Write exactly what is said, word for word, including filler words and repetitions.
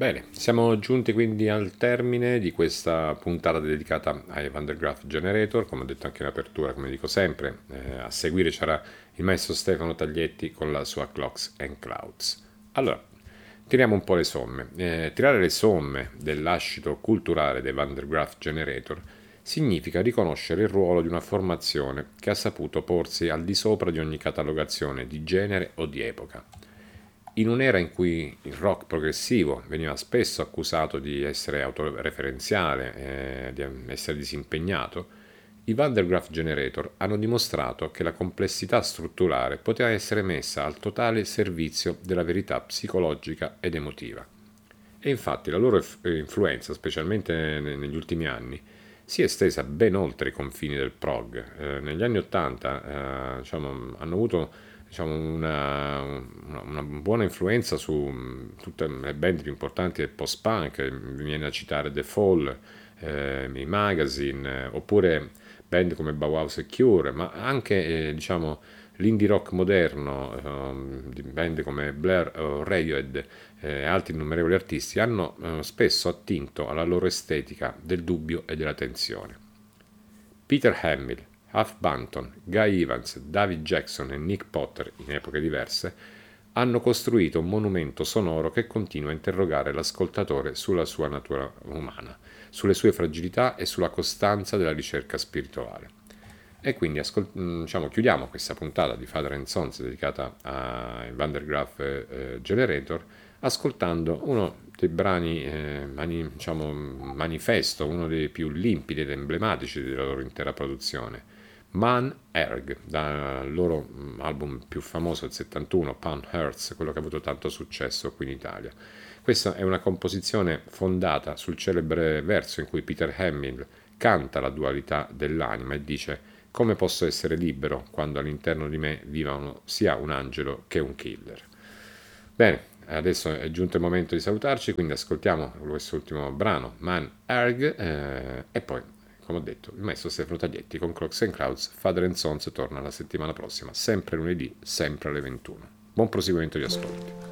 Bene, siamo giunti quindi al termine di questa puntata dedicata ai Van der Graaf Generator, come ho detto anche in apertura, come dico sempre, eh, a seguire c'era il maestro Stefano Taglietti con la sua Clocks and Clouds. Allora, tiriamo un po' le somme. Eh, tirare le somme del lascito culturale dei Van der Graaf Generator significa riconoscere il ruolo di una formazione che ha saputo porsi al di sopra di ogni catalogazione di genere o di epoca. In un'era in cui il rock progressivo veniva spesso accusato di essere autoreferenziale, eh, di essere disimpegnato, i Van der Graaf Generator hanno dimostrato che la complessità strutturale poteva essere messa al totale servizio della verità psicologica ed emotiva. E infatti la loro influenza, specialmente negli ultimi anni, si è estesa ben oltre i confini del prog. Eh, negli anni Ottanta eh, diciamo, hanno avuto diciamo, una, una, una buona influenza su tutte le band più importanti del post-punk, mi viene a citare The Fall, eh, i Magazine, eh, oppure band come Bauhaus e Cure, ma anche eh, diciamo, l'indie rock moderno, eh, di band come Blair o Radiohead e eh, altri innumerevoli artisti hanno eh, spesso attinto alla loro estetica del dubbio e della tensione. Peter Hamill, Huff Banton, Guy Evans, David Jackson e Nick Potter, in epoche diverse, hanno costruito un monumento sonoro che continua a interrogare l'ascoltatore sulla sua natura umana, sulle sue fragilità e sulla costanza della ricerca spirituale. E quindi ascol- diciamo, chiudiamo questa puntata di Father and Sons dedicata ai Van der Graaf eh, Generator ascoltando uno dei brani eh, mani, diciamo, manifesto, uno dei più limpidi ed emblematici della loro intera produzione, Man Erg, dal loro album più famoso del settantuno, Pound Hearts, quello che ha avuto tanto successo qui in Italia. Questa è una composizione fondata sul celebre verso in cui Peter Hamill canta la dualità dell'anima e dice: come posso essere libero quando all'interno di me vivono sia un angelo che un killer? Bene, adesso è giunto il momento di salutarci, quindi ascoltiamo quest'ultimo brano, Man Erg, eh, e poi, come ho detto, il maestro Stefano Taglietti con Clocks and Clouds. Father and Sons torna la settimana prossima, sempre lunedì, sempre alle ventuno. Buon proseguimento di ascolti.